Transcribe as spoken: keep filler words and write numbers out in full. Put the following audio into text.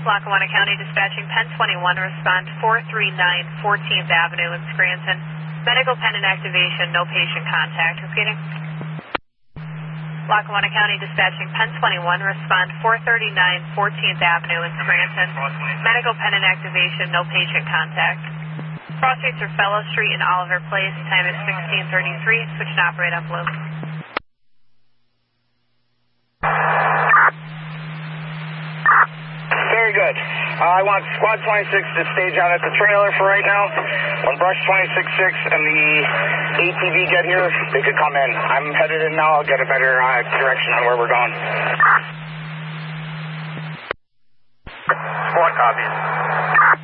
Lackawanna County dispatching Penn twenty-one, respond four three nine fourteenth Avenue in Scranton. Medical pendant activation, no patient contact. Repeating. Lackawanna County dispatching Penn twenty-one, respond four thirty-nine fourteenth Avenue in Scranton. Medical pendant activation, no patient contact. Cross streets are Fellow Street and Oliver Place. Time is sixteen thirty-three. Switch to operate on blue. Very good. Uh, I want Squad twenty-six to stage out at the trailer for right now. When Brush twenty-six six and the A T V get here, they could come in. I'm headed in now. I'll get a better uh, direction on where we're going. Squad copies.